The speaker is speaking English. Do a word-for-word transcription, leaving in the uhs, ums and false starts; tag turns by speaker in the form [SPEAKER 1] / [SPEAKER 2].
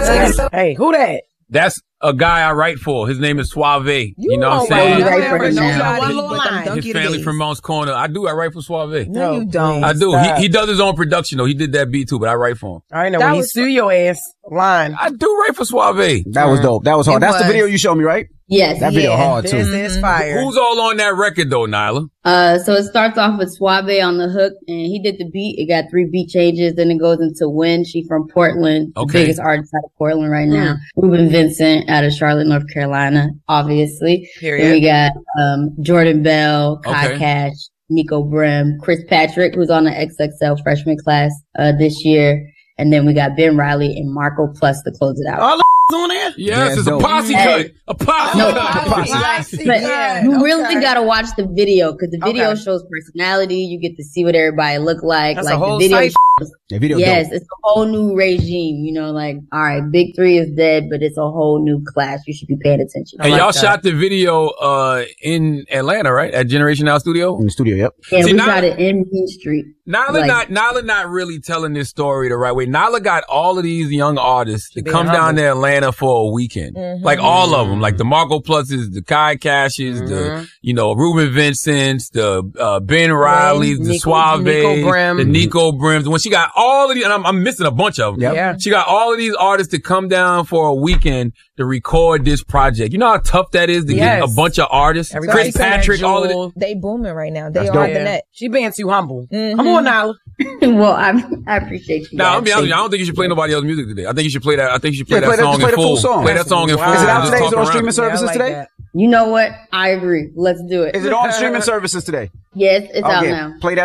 [SPEAKER 1] Hey, who that?
[SPEAKER 2] That's a guy I write for. His name is Suave. You, you know what I'm saying? His, his family from Mounts Corner. I do. I write for Suave.
[SPEAKER 1] No, you don't.
[SPEAKER 2] I do. He, he does his own production, though. He did that beat, too, but I write for him.
[SPEAKER 1] I know. When he sue your ass, line.
[SPEAKER 2] I do write for Suave.
[SPEAKER 3] That was dope. That was hard. It That's was. the video you showed me, right?
[SPEAKER 4] Yes.
[SPEAKER 3] That video
[SPEAKER 4] yeah.
[SPEAKER 3] hard, too.
[SPEAKER 1] This is fire.
[SPEAKER 2] Who's all on that record, though, Nyla?
[SPEAKER 4] Uh, so it starts off with Suave on the hook, and he did the beat. It got three beat changes. Then it goes into Win. She from Portland, the
[SPEAKER 2] okay.
[SPEAKER 4] biggest artist out of Portland right now. Mm. Ruben Vincent out of Charlotte, North Carolina, obviously.
[SPEAKER 1] Period.
[SPEAKER 4] Then we got um, Jordan Bell, Kai
[SPEAKER 2] okay.
[SPEAKER 4] Cash, Nico Brim, Chris Patrick, who's on the X X L freshman class uh, this year. And then we got Ben Riley and Marco Plus to close it out.
[SPEAKER 1] All the on there?
[SPEAKER 2] Yes, yeah, it's dope. a posse
[SPEAKER 4] hey.
[SPEAKER 2] cut. A posse
[SPEAKER 4] no,
[SPEAKER 2] cut.
[SPEAKER 4] A posse. But yeah, you okay. really got to watch the video because the video okay. shows personality. You get to see what everybody look like.
[SPEAKER 1] That's
[SPEAKER 4] like
[SPEAKER 1] a whole
[SPEAKER 4] the video.
[SPEAKER 1] Site.
[SPEAKER 4] Shows,
[SPEAKER 3] the video
[SPEAKER 4] yes,
[SPEAKER 3] dope.
[SPEAKER 4] It's a whole new regime. You know, like, all right, Big Three is dead, but it's a whole new class. You should be paying attention.
[SPEAKER 2] And
[SPEAKER 4] like
[SPEAKER 2] y'all
[SPEAKER 4] that.
[SPEAKER 2] shot the video uh, in Atlanta, right? At Generation Now Studio?
[SPEAKER 3] In the studio, yep.
[SPEAKER 4] Yeah,
[SPEAKER 2] See,
[SPEAKER 4] we
[SPEAKER 2] Nyla,
[SPEAKER 4] shot it in Main Street.
[SPEAKER 2] Nyla like, not, Nyla not really telling this story the right way. Nyla got all of these young artists to come humble. down to Atlanta for a weekend. Mm-hmm. Like all of them. Like the Marco Pluses, the Kai Cashes, mm-hmm. the, you know, Ruben Vincents, the uh, Ben Rileys, the
[SPEAKER 1] Nico,
[SPEAKER 2] Suave,
[SPEAKER 1] Nico Brim.
[SPEAKER 2] the Nico Brims. When she got all of these, and I'm, I'm missing a bunch of them.
[SPEAKER 1] Yep. Yeah.
[SPEAKER 2] She got all of these artists to come down for a weekend to record this project. You know how tough that is to
[SPEAKER 1] yes.
[SPEAKER 2] get a bunch of artists?
[SPEAKER 1] Everybody
[SPEAKER 2] Chris Patrick, all of it.
[SPEAKER 5] They booming right now. They
[SPEAKER 3] That's
[SPEAKER 5] are
[SPEAKER 3] dope.
[SPEAKER 5] the
[SPEAKER 1] Yeah.
[SPEAKER 5] net.
[SPEAKER 1] She being too humble.
[SPEAKER 5] Mm-hmm.
[SPEAKER 1] Come on, Nyla.
[SPEAKER 4] Well, I, I appreciate you.
[SPEAKER 2] Nah,
[SPEAKER 4] guys.
[SPEAKER 2] I'll be honest with you. I don't think you should play nobody else's music today. I think you should play that. I think you should play
[SPEAKER 3] Yeah,
[SPEAKER 2] that
[SPEAKER 3] play that-
[SPEAKER 2] song
[SPEAKER 3] play
[SPEAKER 2] in
[SPEAKER 3] the
[SPEAKER 2] full.
[SPEAKER 3] full song.
[SPEAKER 2] Play that song in full.
[SPEAKER 3] Is it out
[SPEAKER 2] and just
[SPEAKER 3] today?
[SPEAKER 2] talk
[SPEAKER 3] Is it on
[SPEAKER 2] around
[SPEAKER 3] streaming
[SPEAKER 2] it.
[SPEAKER 3] services
[SPEAKER 1] Yeah, I like
[SPEAKER 3] today?
[SPEAKER 1] that.
[SPEAKER 4] You know what? I agree. Let's do it.
[SPEAKER 3] Is it on streaming services today?
[SPEAKER 4] Yes, it's
[SPEAKER 3] okay.
[SPEAKER 4] out now.
[SPEAKER 3] Play that